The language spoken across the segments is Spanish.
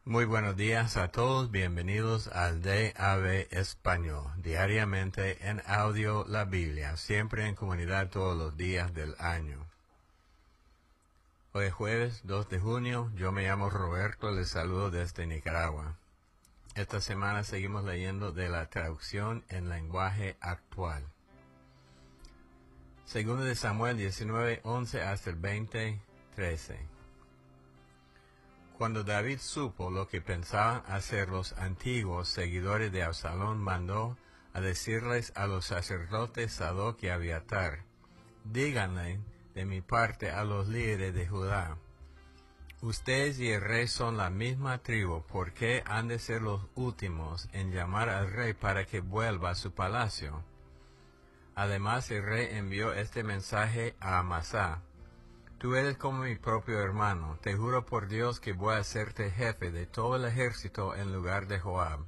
Muy buenos días a todos, bienvenidos al DAB Español, diariamente en audio la Biblia, siempre en comunidad todos los días del año. Hoy es jueves 2 de junio, yo me llamo Roberto, les saludo desde Nicaragua. Esta semana seguimos leyendo de la traducción en lenguaje actual. Segundo de Samuel 19:11 hasta el 20:13. Cuando David supo lo que pensaban hacer los antiguos seguidores de Absalón, mandó a decirles a los sacerdotes Sadoc y Abiatar: díganle de mi parte a los líderes de Judá: ustedes y el rey son la misma tribu, ¿por qué han de ser los últimos en llamar al rey para que vuelva a su palacio? Además el rey envió este mensaje a Amasá: tú eres como mi propio hermano, te juro por Dios que voy a hacerte jefe de todo el ejército en lugar de Joab.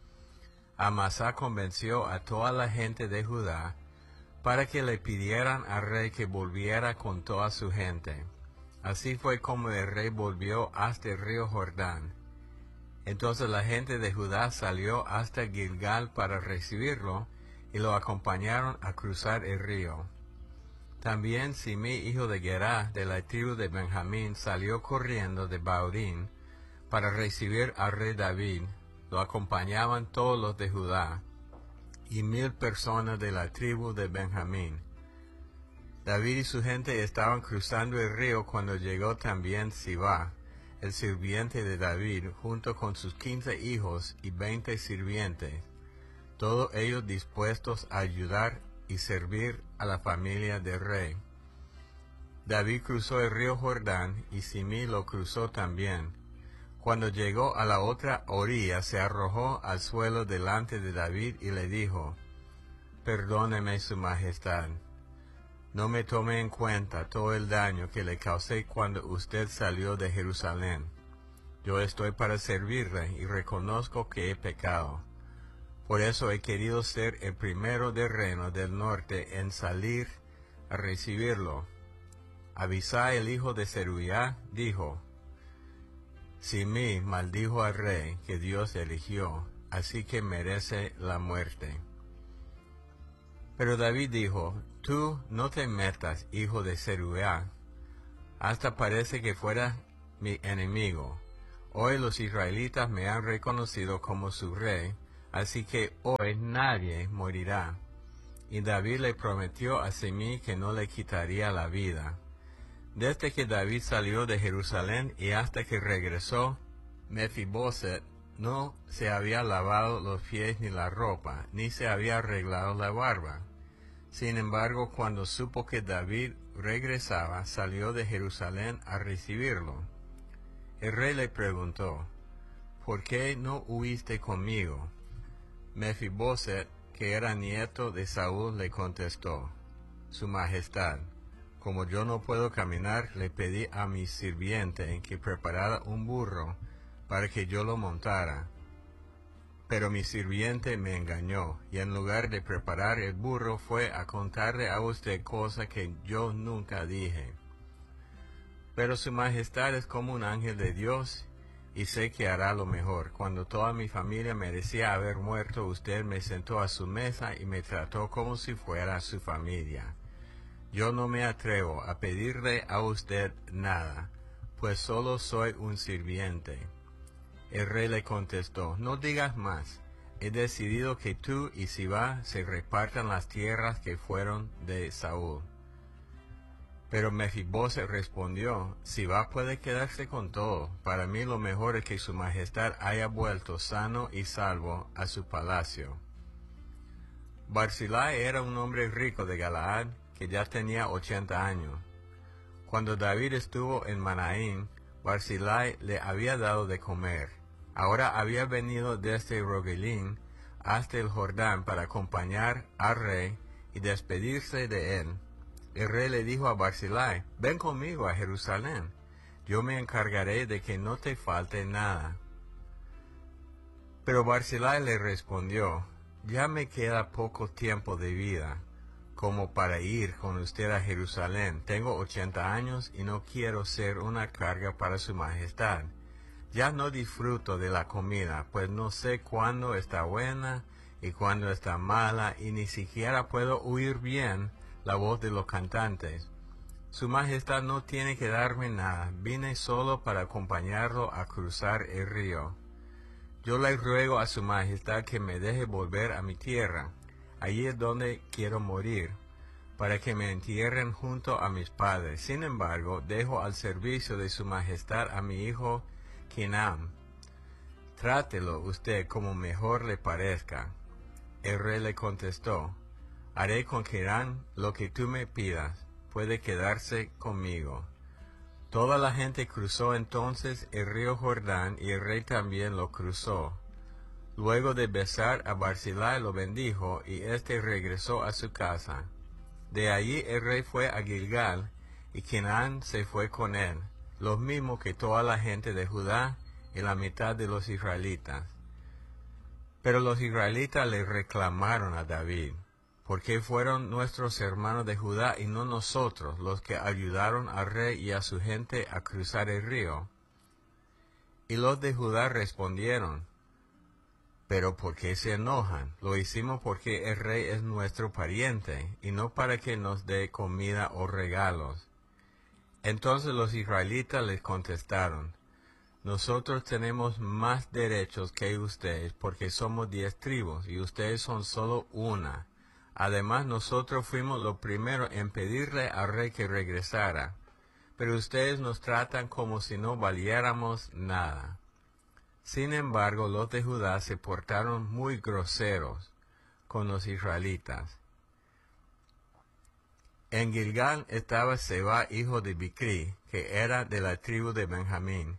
Amasá convenció a toda la gente de Judá para que le pidieran al rey que volviera con toda su gente. Así fue como el rey volvió hasta el río Jordán. Entonces la gente de Judá salió hasta Gilgal para recibirlo y lo acompañaron a cruzar el río. También Simí, hijo de Gerá, de la tribu de Benjamín, salió corriendo de Bahurín para recibir al rey David. Lo acompañaban todos los de Judá y 1000 personas de la tribu de Benjamín. David y su gente estaban cruzando el río cuando llegó también Sibá, el sirviente de David, junto con sus 15 hijos y 20 sirvientes, todos ellos dispuestos a ayudar y servir a la familia del rey. David cruzó el río Jordán y Simí lo cruzó también. Cuando llegó a la otra orilla, se arrojó al suelo delante de David y le dijo: perdóneme su majestad, no me tome en cuenta todo el daño que le causé cuando usted salió de Jerusalén. Yo estoy para servirle y reconozco que he pecado. Por eso he querido ser el primero del reino del norte en salir a recibirlo. Abisai, el hijo de Zeruiah, dijo: Simí maldijo al rey que Dios eligió, así que merece la muerte. Pero David dijo: tú no te metas, hijo de Zeruiah, hasta parece que fuera mi enemigo. Hoy los israelitas me han reconocido como su rey, así que hoy nadie morirá. Y David le prometió a Simí que no le quitaría la vida. Desde que David salió de Jerusalén y hasta que regresó, Mefiboset no se había lavado los pies ni la ropa, ni se había arreglado la barba. Sin embargo, cuando supo que David regresaba, salió de Jerusalén a recibirlo. El rey le preguntó: ¿por qué no huiste conmigo? Mefiboset, que era nieto de Saúl, le contestó: su majestad, como yo no puedo caminar, le pedí a mi sirviente que preparara un burro para que yo lo montara. Pero mi sirviente me engañó, y en lugar de preparar el burro fue a contarle a usted cosa que yo nunca dije. Pero su majestad es como un ángel de Dios, y sé que hará lo mejor. Cuando toda mi familia merecía haber muerto, usted me sentó a su mesa y me trató como si fuera su familia. Yo no me atrevo a pedirle a usted nada, pues solo soy un sirviente. El rey le contestó: no digas más. He decidido que tú y Sibá se repartan las tierras que fueron de Saúl. Pero Mefiboset respondió: Sibá puede quedarse con todo. Para mí lo mejor es que su majestad haya vuelto sano y salvo a su palacio. Barzillai era un hombre rico de Galaad, que ya tenía 80 años. Cuando David estuvo en Manaín, Barzillai le había dado de comer. Ahora había venido desde Rogelín hasta el Jordán para acompañar al rey y despedirse de él. El rey le dijo a Barzillai: ven conmigo a Jerusalén, yo me encargaré de que no te falte nada. Pero Barzillai le respondió: ya me queda poco tiempo de vida como para ir con usted a Jerusalén. Tengo 80 años y no quiero ser una carga para su majestad. Ya no disfruto de la comida, pues no sé cuándo está buena y cuándo está mala, y ni siquiera puedo oír bien la voz de los cantantes. Su Majestad no tiene que darme nada, vine solo para acompañarlo a cruzar el río. Yo le ruego a Su Majestad que me deje volver a mi tierra, allí es donde quiero morir, para que me entierren junto a mis padres. Sin embargo, dejo al servicio de Su Majestad a mi hijo Kinam. Trátelo usted como mejor le parezca. El rey le contestó, haré con Kinam lo que tú me pidas, puede quedarse conmigo. Toda la gente cruzó entonces el río Jordán y el rey también lo cruzó. Luego de besar a Barzillai lo bendijo y éste regresó a su casa. De allí el rey fue a Gilgal y Kinam se fue con él, lo mismo que toda la gente de Judá y la mitad de los israelitas. Pero los israelitas le reclamaron a David, ¿por qué fueron nuestros hermanos de Judá y no nosotros los que ayudaron al rey y a su gente a cruzar el río? Y los de Judá respondieron, ¿pero por qué se enojan? Lo hicimos porque el rey es nuestro pariente, y no para que nos dé comida o regalos. Entonces los israelitas les contestaron, nosotros tenemos más derechos que ustedes, porque somos 10 tribus, y ustedes son solo una. Además, nosotros fuimos los primeros en pedirle al rey que regresara, pero ustedes nos tratan como si no valiéramos nada. Sin embargo, los de Judá se portaron muy groseros con los israelitas. En Gilgal estaba Seba, hijo de Bicri, que era de la tribu de Benjamín.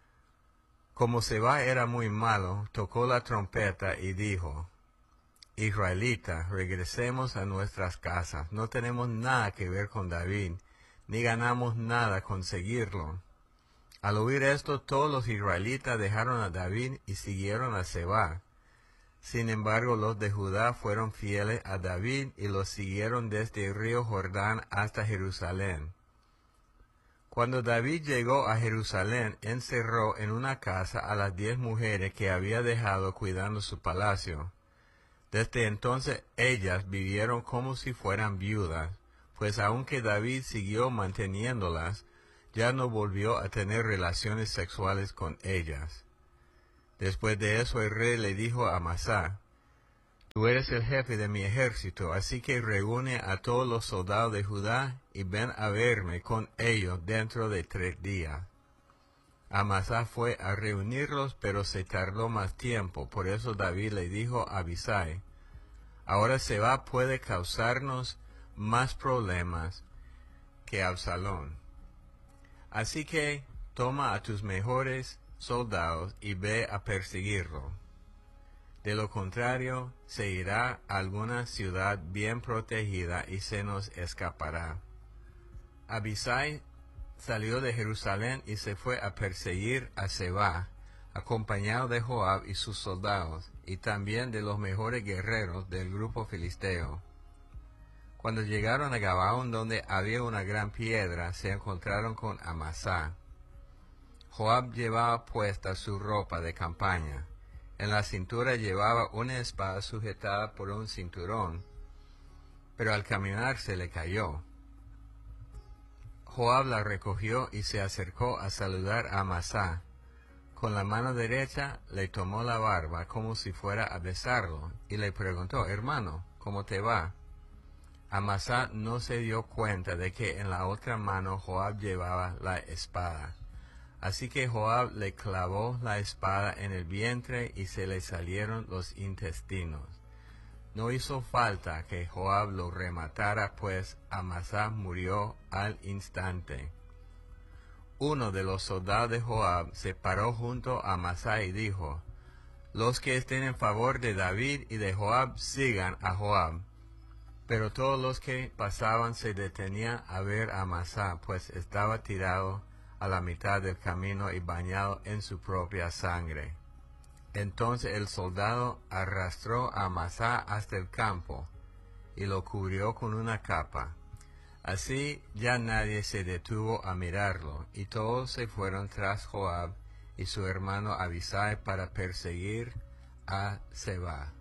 Como Seba era muy malo, tocó la trompeta y dijo, Israelitas, regresemos a nuestras casas, no tenemos nada que ver con David, ni ganamos nada con seguirlo. Al oír esto, todos los israelitas dejaron a David y siguieron a Seba. Sin embargo, los de Judá fueron fieles a David y los siguieron desde el río Jordán hasta Jerusalén. Cuando David llegó a Jerusalén, encerró en una casa a las 10 mujeres que había dejado cuidando su palacio. Desde entonces ellas vivieron como si fueran viudas, pues aunque David siguió manteniéndolas, ya no volvió a tener relaciones sexuales con ellas. Después de eso el rey le dijo a Amasa, tú eres el jefe de mi ejército, así que reúne a todos los soldados de Judá y ven a verme con ellos dentro de 3 días. Amasa fue a reunirlos, pero se tardó más tiempo, por eso David le dijo a Abisai, ahora Seba puede causarnos más problemas que Absalón. Así que toma a tus mejores soldados y ve a perseguirlo. De lo contrario, se irá a alguna ciudad bien protegida y se nos escapará. Abisai salió de Jerusalén y se fue a perseguir a Seba, acompañado de Joab y sus soldados, y también de los mejores guerreros del grupo filisteo. Cuando llegaron a Gabaón, donde había una gran piedra, se encontraron con Amasa. Joab llevaba puesta su ropa de campaña. En la cintura llevaba una espada sujetada por un cinturón, pero al caminar se le cayó. Joab la recogió y se acercó a saludar a Amasa. Con la mano derecha le tomó la barba como si fuera a besarlo, y le preguntó, hermano, ¿cómo te va? Amasa no se dio cuenta de que en la otra mano Joab llevaba la espada. Así que Joab le clavó la espada en el vientre y se le salieron los intestinos. No hizo falta que Joab lo rematara, pues Amasa murió al instante. Uno de los soldados de Joab se paró junto a Amasa y dijo, los que estén en favor de David y de Joab sigan a Joab. Pero todos los que pasaban se detenían a ver a Amasa, pues estaba tirado a la mitad del camino y bañado en su propia sangre. Entonces el soldado arrastró a Amasa hasta el campo y lo cubrió con una capa. Así ya nadie se detuvo a mirarlo, y todos se fueron tras Joab y su hermano Abisai para perseguir a Seba.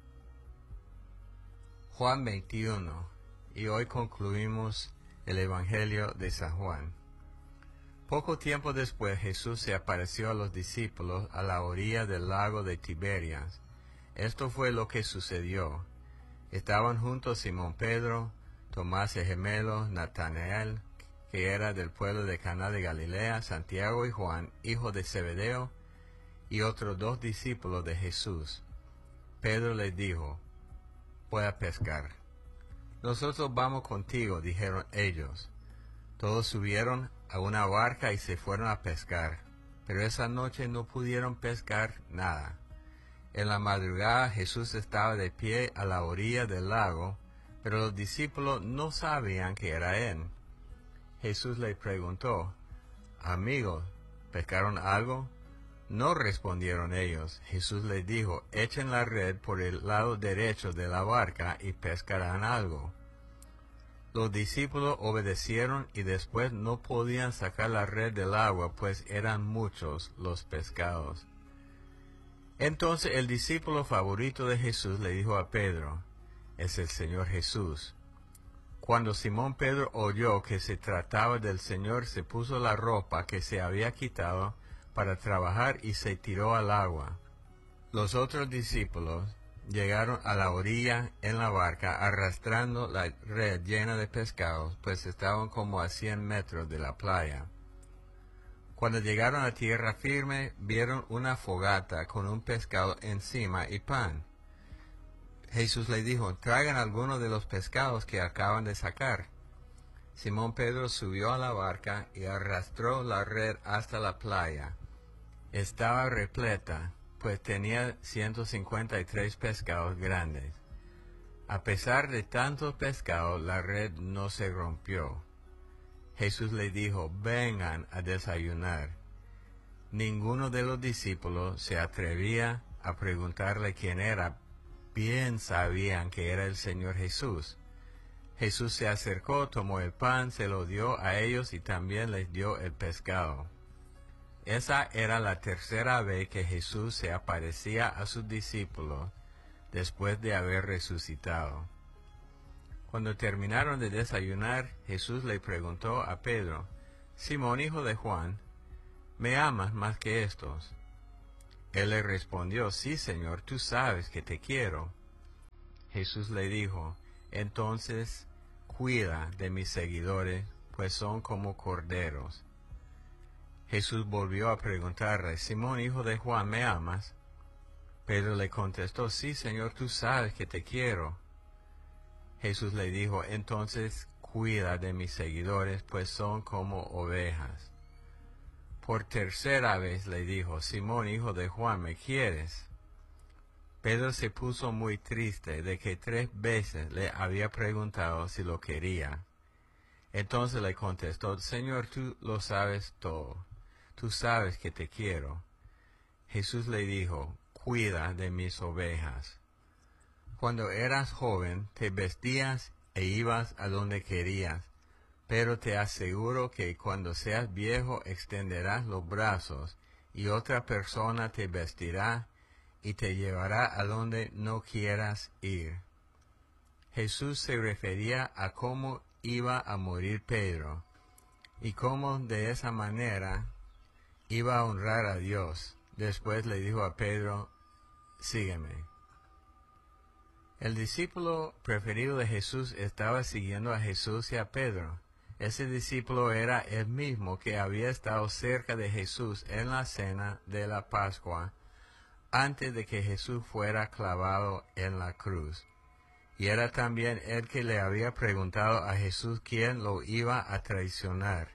Juan 21, y hoy concluimos el Evangelio de San Juan. Poco tiempo después Jesús se apareció a los discípulos a la orilla del lago de Tiberias. Esto fue lo que sucedió. Estaban juntos Simón Pedro, Tomás el gemelo, Natanael, que era del pueblo de Caná de Galilea, Santiago y Juan, hijo de Zebedeo, y otros 2 discípulos de Jesús. Pedro les dijo: voy a pescar. Nosotros vamos contigo, dijeron ellos. Todos subieron a una barca y se fueron a pescar, pero esa noche no pudieron pescar nada. En la madrugada Jesús estaba de pie a la orilla del lago, pero los discípulos no sabían que era él. Jesús les preguntó: amigos, ¿pescaron algo? No respondieron ellos. Jesús les dijo: echen la red por el lado derecho de la barca y pescarán algo. Los discípulos obedecieron y después no podían sacar la red del agua, pues eran muchos los pescados. Entonces el discípulo favorito de Jesús le dijo a Pedro: es el Señor Jesús. Cuando Simón Pedro oyó que se trataba del Señor, se puso la ropa que se había quitado para trabajar y se tiró al agua. Los otros discípulos llegaron a la orilla en la barca arrastrando la red llena de pescados, pues estaban como a 100 metros de la playa. Cuando llegaron a tierra firme, vieron una fogata con un pescado encima y pan. Jesús les dijo: traigan algunos de los pescados que acaban de sacar. Simón Pedro subió a la barca y arrastró la red hasta la playa. Estaba repleta, pues tenía 153 pescados grandes. A pesar de tantos pescados, la red no se rompió. Jesús les dijo: vengan a desayunar. Ninguno de los discípulos se atrevía a preguntarle quién era. Bien sabían que era el Señor Jesús. Jesús se acercó, tomó el pan, se lo dio a ellos y también les dio el pescado. Esa era la tercera vez que Jesús se aparecía a sus discípulos después de haber resucitado. Cuando terminaron de desayunar, Jesús le preguntó a Pedro: Simón, hijo de Juan, ¿me amas más que estos? Él le respondió: sí, Señor, tú sabes que te quiero. Jesús le dijo: entonces cuida de mis seguidores, pues son como corderos. Jesús volvió a preguntarle: Simón, hijo de Juan, ¿me amas? Pedro le contestó: sí, Señor, tú sabes que te quiero. Jesús le dijo: entonces cuida de mis seguidores, pues son como ovejas. Por tercera vez le dijo: Simón, hijo de Juan, ¿me quieres? Pedro se puso muy triste de que 3 veces le había preguntado si lo quería. Entonces le contestó: Señor, tú lo sabes todo. Tú sabes que te quiero. Jesús le dijo: cuida de mis ovejas. Cuando eras joven, te vestías e ibas a donde querías. Pero te aseguro que cuando seas viejo extenderás los brazos, y otra persona te vestirá y te llevará a donde no quieras ir. Jesús se refería a cómo iba a morir Pedro, y cómo de esa manera iba a honrar a Dios. Después le dijo a Pedro: sígueme. El discípulo preferido de Jesús estaba siguiendo a Jesús y a Pedro. Ese discípulo era el mismo que había estado cerca de Jesús en la cena de la Pascua, antes de que Jesús fuera clavado en la cruz. Y era también el que le había preguntado a Jesús quién lo iba a traicionar.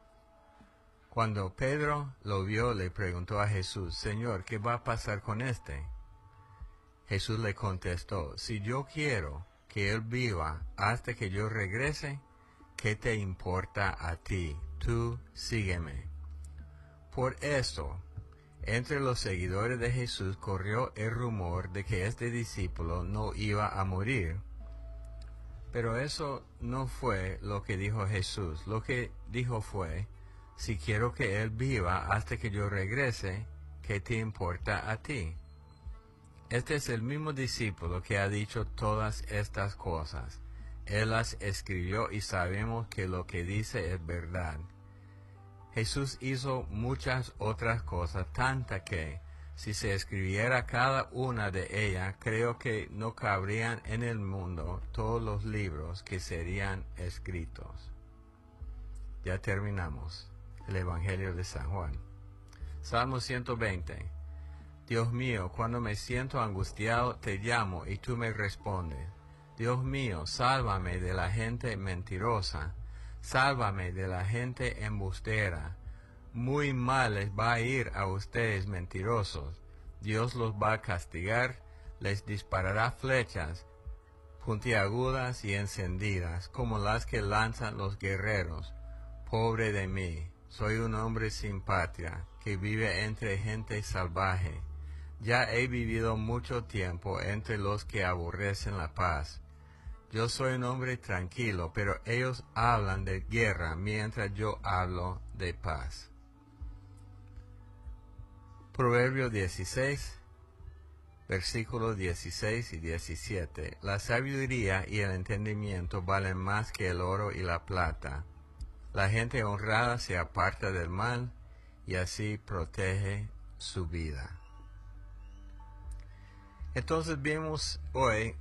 Cuando Pedro lo vio, le preguntó a Jesús: Señor, ¿qué va a pasar con este? Jesús le contestó: si yo quiero que él viva hasta que yo regrese, ¿qué te importa a ti? Tú sígueme. Por eso, entre los seguidores de Jesús corrió el rumor de que este discípulo no iba a morir. Pero eso no fue lo que dijo Jesús. Lo que dijo fue: Si quiero que Él viva hasta que yo regrese, ¿qué te importa a ti? Este es el mismo discípulo que ha dicho todas estas cosas. Él las escribió y sabemos que lo que dice es verdad. Jesús hizo muchas otras cosas, tanta que, si se escribiera cada una de ellas, creo que no cabrían en el mundo todos los libros que serían escritos. Ya terminamos el Evangelio de San Juan. Salmo 120. Dios mío, cuando me siento angustiado, te llamo y tú me respondes. Dios mío, sálvame de la gente mentirosa. Sálvame de la gente embustera. Muy mal les va a ir a ustedes mentirosos. Dios los va a castigar, les disparará flechas puntiagudas y encendidas, como las que lanzan los guerreros. Pobre de mí, soy un hombre sin patria, que vive entre gente salvaje. Ya he vivido mucho tiempo entre los que aborrecen la paz. Yo soy un hombre tranquilo, pero ellos hablan de guerra mientras yo hablo de paz. Proverbio 16, versículos 16 y 17. La sabiduría y el entendimiento valen más que el oro y la plata. La gente honrada se aparta del mal y así protege su vida. Entonces vimos hoy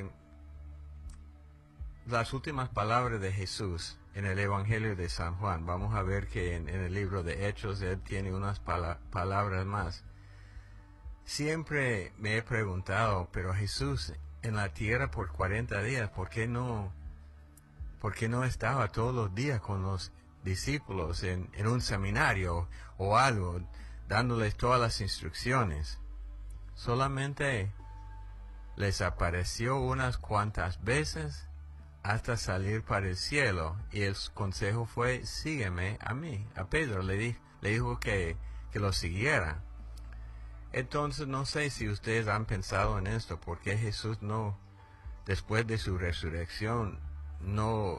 las últimas palabras de Jesús en el Evangelio de San Juan. Vamos a ver que en el libro de Hechos él tiene unas palabras más. Siempre me he preguntado, pero Jesús en la tierra por 40 días, ¿por qué no estaba todos los días con los discípulos en un seminario o algo, dándoles todas las instrucciones? Solamente les apareció unas cuantas veces hasta salir para el cielo, y el consejo fue, sígueme a mí. A Pedro le dijo que lo siguiera. Entonces no sé si ustedes han pensado en esto, porque Jesús después de su resurrección, no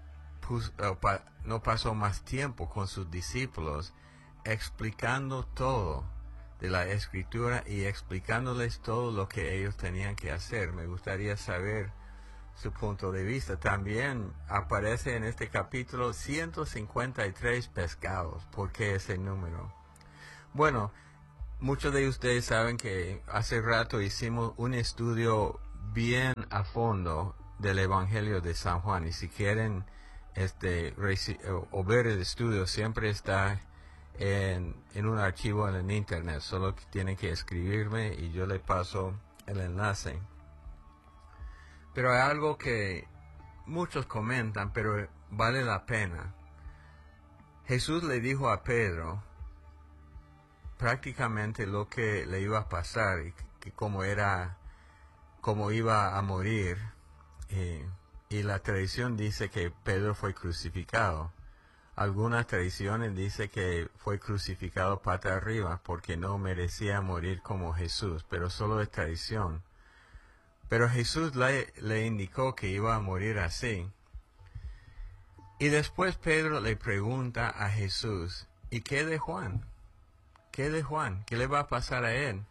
pasó más tiempo con sus discípulos explicando todo de la Escritura y explicándoles todo lo que ellos tenían que hacer. Me gustaría saber su punto de vista. También aparece en este capítulo 153 pescados. ¿Por qué ese número? Bueno, muchos de ustedes saben que hace rato hicimos un estudio bien a fondo del Evangelio de San Juan, y si quieren o ver el estudio, siempre está en un archivo en el internet. Solo tienen que escribirme y yo le paso el enlace. Pero hay algo que muchos comentan, pero vale la pena. Jesús le dijo a Pedro prácticamente lo que le iba a pasar, y que cómo iba a morir, y la tradición dice que Pedro fue crucificado. Algunas tradiciones dicen que fue crucificado pata arriba porque no merecía morir como Jesús, pero solo es tradición. Pero Jesús le indicó que iba a morir así. Y después Pedro le pregunta a Jesús, ¿y qué de Juan? ¿Qué de Juan? ¿Qué le va a pasar a él?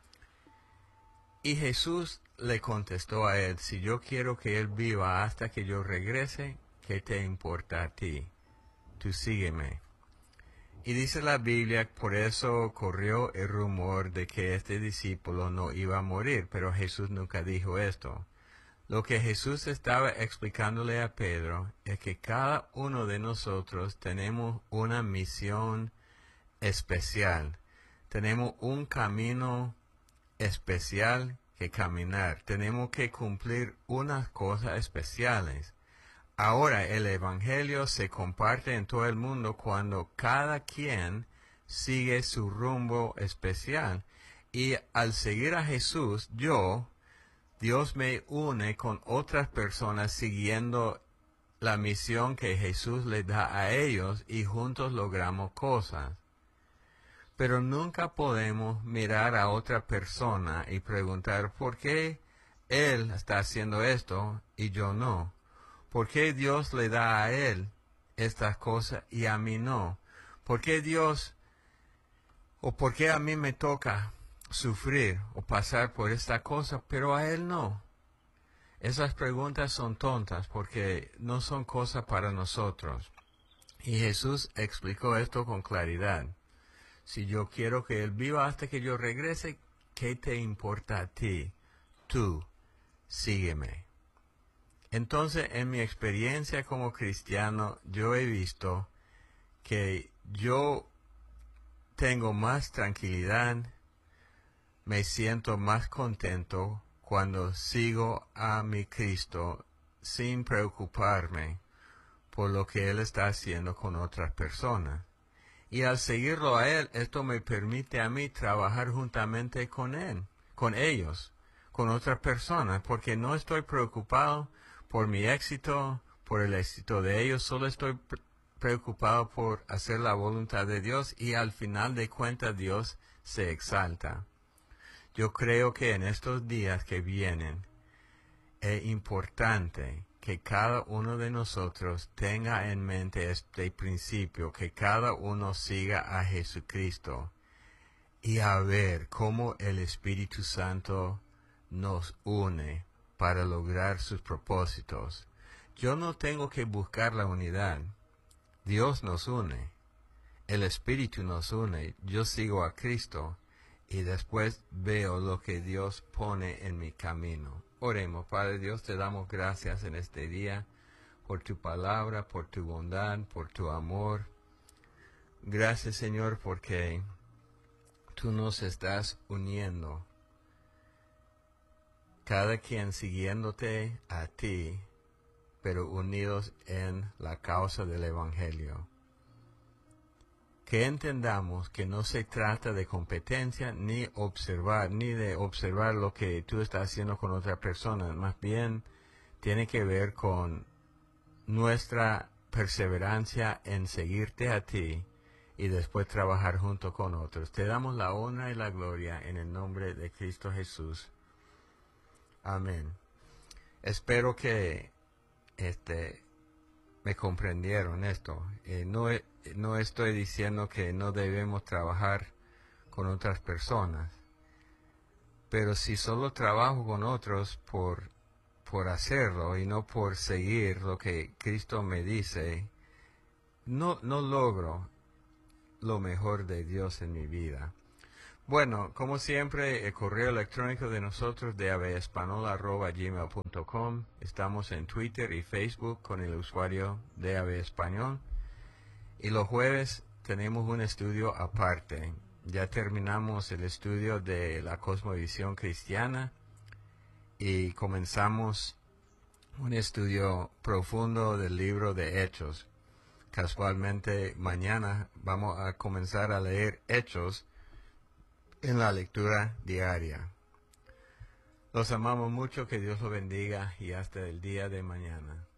Y Jesús le contestó a él, si yo quiero que él viva hasta que yo regrese, ¿qué te importa a ti? Tú sígueme. Y dice la Biblia, por eso corrió el rumor de que este discípulo no iba a morir, pero Jesús nunca dijo esto. Lo que Jesús estaba explicándole a Pedro es que cada uno de nosotros tenemos una misión especial. Tenemos un camino especial que caminar. Tenemos que cumplir unas cosas especiales. Ahora el Evangelio se comparte en todo el mundo cuando cada quien sigue su rumbo especial. Y al seguir a Jesús, Dios me une con otras personas siguiendo la misión que Jesús les da a ellos, y juntos logramos cosas. Pero nunca podemos mirar a otra persona y preguntar por qué él está haciendo esto y yo no. ¿Por qué Dios le da a él estas cosas y a mí no? ¿Por qué Dios o por qué a mí me toca sufrir o pasar por esta cosa, pero a Él no? Esas preguntas son tontas porque no son cosas para nosotros. Y Jesús explicó esto con claridad. Si yo quiero que Él viva hasta que yo regrese, ¿qué te importa a ti? Tú, sígueme. Entonces, en mi experiencia como cristiano, yo he visto que yo tengo más tranquilidad, me siento más contento cuando sigo a mi Cristo sin preocuparme por lo que Él está haciendo con otras personas. Y al seguirlo a Él, esto me permite a mí trabajar juntamente con Él, con ellos, con otras personas, porque no estoy preocupado por mi éxito, por el éxito de ellos, solo estoy preocupado por hacer la voluntad de Dios y al final de cuentas Dios se exalta. Yo creo que en estos días que vienen es importante que cada uno de nosotros tenga en mente este principio, que cada uno siga a Jesucristo y a ver cómo el Espíritu Santo nos une para lograr sus propósitos. Yo no tengo que buscar la unidad. Dios nos une. El Espíritu nos une. Yo sigo a Cristo y después veo lo que Dios pone en mi camino. Oremos. Padre Dios, te damos gracias en este día por tu palabra, por tu bondad, por tu amor. Gracias, Señor, porque tú nos estás uniendo. Cada quien siguiéndote a ti, pero unidos en la causa del Evangelio. Que entendamos que no se trata de competencia ni de observar lo que tú estás haciendo con otra persona. Más bien tiene que ver con nuestra perseverancia en seguirte a ti y después trabajar junto con otros. Te damos la honra y la gloria en el nombre de Cristo Jesús. Amén. Espero que me comprendieron esto. No estoy diciendo que no debemos trabajar con otras personas, pero si solo trabajo con otros por hacerlo y no por seguir lo que Cristo me dice, no logro lo mejor de Dios en mi vida. Bueno, como siempre, el correo electrónico de nosotros de aveespanol@gmail.com. Estamos en Twitter y Facebook con el usuario de Ave Español. Y los jueves tenemos un estudio aparte. Ya terminamos el estudio de la cosmovisión cristiana y comenzamos un estudio profundo del libro de Hechos. Casualmente, mañana vamos a comenzar a leer Hechos en la lectura diaria. Los amamos mucho, que Dios los bendiga y hasta el día de mañana.